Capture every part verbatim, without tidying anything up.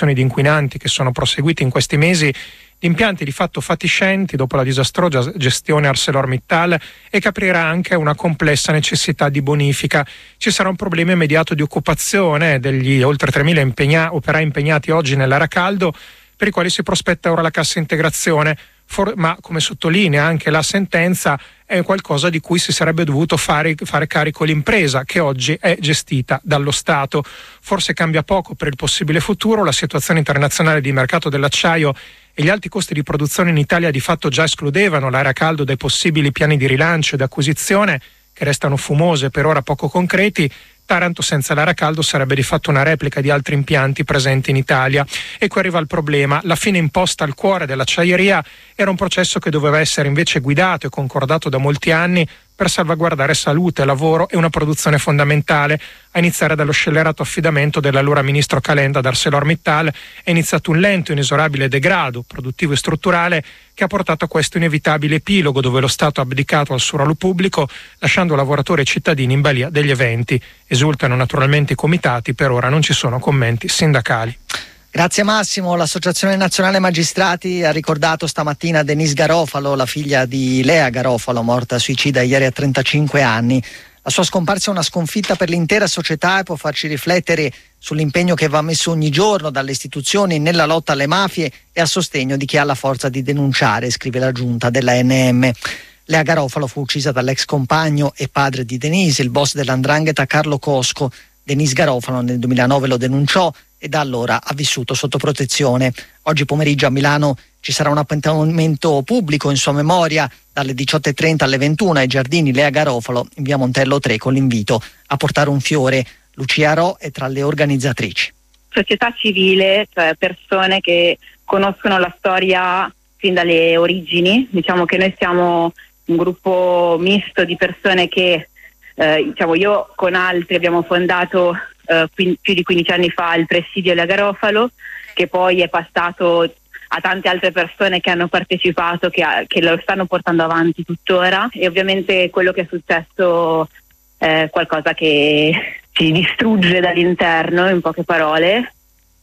di inquinanti che sono proseguiti in questi mesi, di impianti di fatto fatiscenti dopo la disastrosa gestione ArcelorMittal e che aprirà anche una complessa necessità di bonifica. Ci sarà un problema immediato di occupazione degli oltre tremila impegna- operai impegnati oggi nell'Aracaldo, per i quali si prospetta ora la cassa integrazione. For- ma come sottolinea anche la sentenza, è qualcosa di cui si sarebbe dovuto fare, fare carico l'impresa, che oggi è gestita dallo Stato. Forse cambia poco per il possibile futuro, la situazione internazionale di mercato dell'acciaio e gli alti costi di produzione in Italia di fatto già escludevano l'Aracaldo dai possibili piani di rilancio ed acquisizione, che restano fumose e per ora poco concreti. Taranto senza l'Aracaldo sarebbe di fatto una replica di altri impianti presenti in Italia. E qui arriva il problema: la fine imposta al cuore dell'acciaieria era un processo che doveva essere invece guidato e concordato da molti anni per salvaguardare salute, lavoro e una produzione fondamentale, a iniziare dallo scellerato affidamento dell'allora ministro Calenda ad ArcelorMittal. È iniziato un lento e inesorabile degrado produttivo e strutturale che ha portato a questo inevitabile epilogo, dove lo Stato ha abdicato al suo ruolo pubblico, lasciando lavoratori e cittadini in balia degli eventi. Esultano naturalmente i comitati, per ora non ci sono commenti sindacali. Grazie Massimo. L'Associazione Nazionale Magistrati ha ricordato stamattina Denise Garofalo, la figlia di Lea Garofalo, morta suicida ieri a trentacinque anni. La sua scomparsa è una sconfitta per l'intera società e può farci riflettere sull'impegno che va messo ogni giorno dalle istituzioni nella lotta alle mafie e a sostegno di chi ha la forza di denunciare, scrive la giunta della N M. Lea Garofalo fu uccisa dall'ex compagno e padre di Denise, il boss dell'Andrangheta Carlo Cosco. Denise Garofalo nel duemilanove lo denunciò e da allora ha vissuto sotto protezione. Oggi pomeriggio a Milano ci sarà un appuntamento pubblico in sua memoria dalle diciotto e trenta alle ventuno ai giardini Lea Garofalo in via Montello tre, con l'invito a portare un fiore. Lucia Ro è tra le organizzatrici. Società civile, cioè persone che conoscono la storia fin dalle origini. Diciamo che noi siamo un gruppo misto di persone che eh, diciamo io con altri abbiamo fondato Uh, più di quindici anni fa il presidio Lea Garofalo, che poi è passato a tante altre persone che hanno partecipato, che, ha, che lo stanno portando avanti tuttora. E ovviamente quello che è successo è qualcosa che ci distrugge dall'interno, in poche parole,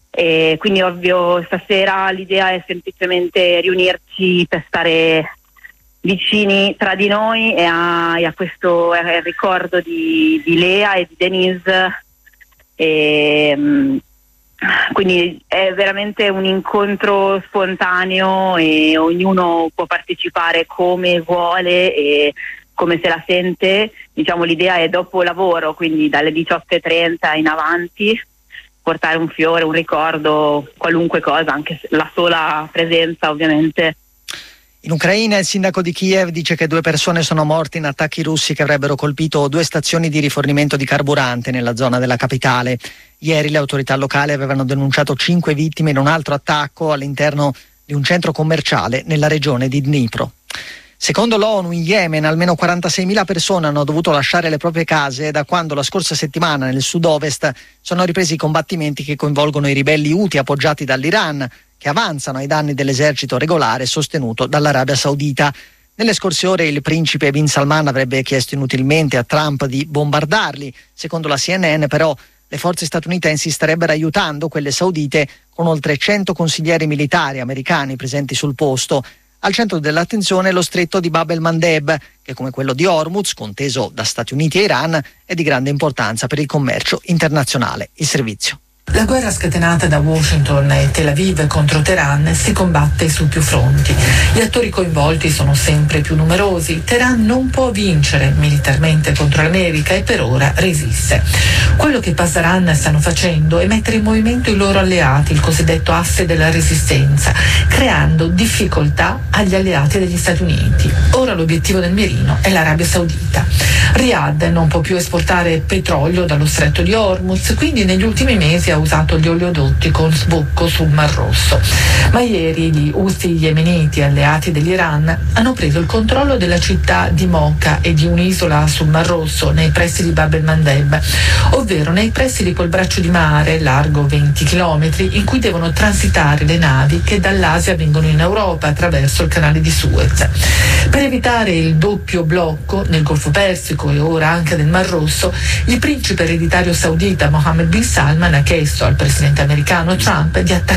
e quindi ovvio stasera l'idea è semplicemente riunirci per stare vicini tra di noi e a, e a questo eh, ricordo di, di Lea e di Denise. E, quindi è veramente un incontro spontaneo e ognuno può partecipare come vuole e come se la sente. Diciamo l'idea è dopo lavoro, quindi dalle diciotto e trenta in avanti, portare un fiore, un ricordo, qualunque cosa, anche la sola presenza ovviamente. In Ucraina il sindaco di Kiev dice che due persone sono morte in attacchi russi che avrebbero colpito due stazioni di rifornimento di carburante nella zona della capitale. Ieri le autorità locali avevano denunciato cinque vittime in un altro attacco all'interno di un centro commerciale nella regione di Dnipro. Secondo l'ONU in Yemen almeno quarantaseimila persone hanno dovuto lasciare le proprie case da quando la scorsa settimana nel sud-ovest sono ripresi i combattimenti che coinvolgono i ribelli Houthi appoggiati dall'Iran, che avanzano ai danni dell'esercito regolare sostenuto dall'Arabia Saudita. Nelle scorse ore il principe Bin Salman avrebbe chiesto inutilmente a Trump di bombardarli. Secondo la C N N però le forze statunitensi starebbero aiutando quelle saudite con oltre cento consiglieri militari americani presenti sul posto. Al centro dell'attenzione lo stretto di Bab el-Mandeb, che come quello di Hormuz, conteso da Stati Uniti e Iran, è di grande importanza per il commercio internazionale. Il servizio. La guerra scatenata da Washington e Tel Aviv contro Teheran si combatte su più fronti. Gli attori coinvolti sono sempre più numerosi. Teheran non può vincere militarmente contro l'America e per ora resiste. Quello che Pasdaran stanno facendo è mettere in movimento i loro alleati, il cosiddetto asse della resistenza, creando difficoltà agli alleati degli Stati Uniti. Ora l'obiettivo del mirino è l'Arabia Saudita. Riyadh non può più esportare petrolio dallo stretto di Hormuz, quindi negli ultimi mesi ha usato gli oleodotti con sbocco sul Mar Rosso. Ma ieri gli Houthi yemeniti, alleati dell'Iran, hanno preso il controllo della città di Mocha e di un'isola sul Mar Rosso nei pressi di Bab el-Mandeb, ovvero nei pressi di quel braccio di mare largo venti chilometri in cui devono transitare le navi che dall'Asia vengono in Europa attraverso il canale di Suez. Per evitare il doppio blocco nel Golfo Persico e ora anche nel Mar Rosso, il principe ereditario saudita Mohammed bin Salman ha chiesto al presidente americano Trump di attaccare